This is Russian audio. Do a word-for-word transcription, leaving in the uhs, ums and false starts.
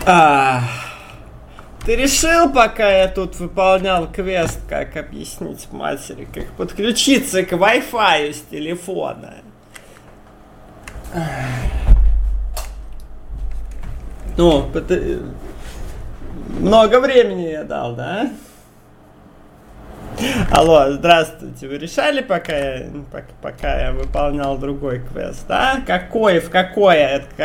А, ты решил, пока я тут выполнял квест, как объяснить матери, как подключиться к Wi-Fi с телефона? Ну, много времени я дал, да? Алло, здравствуйте. Вы решали, пока я, пока, пока я выполнял другой квест, да? Какой, в какое?